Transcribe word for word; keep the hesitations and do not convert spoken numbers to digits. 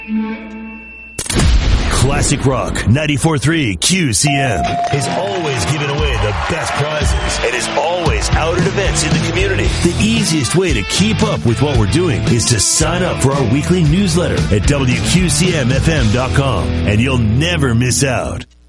Classic Rock ninety-four point three Q C M is always giving away the best prizes and is always out at events in the community. The easiest way to keep up with what we're doing is to sign up for our weekly newsletter at W Q C M F M dot com, and you'll never miss out.